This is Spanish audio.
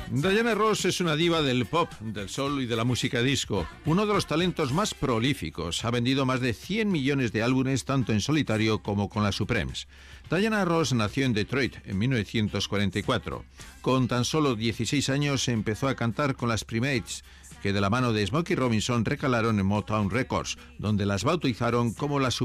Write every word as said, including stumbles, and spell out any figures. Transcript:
Diana Ross es una diva del pop, del soul y de la música disco. Uno de los talentos más prolíficos. Ha vendido más de cien millones de álbumes tanto en solitario como con las Supremes. Diana Ross nació en Detroit en mil novecientos cuarenta y cuatro. Con tan solo dieciséis años empezó a cantar con las Primates, que de la mano de Smokey Robinson recalaron en Motown Records, donde las bautizaron como las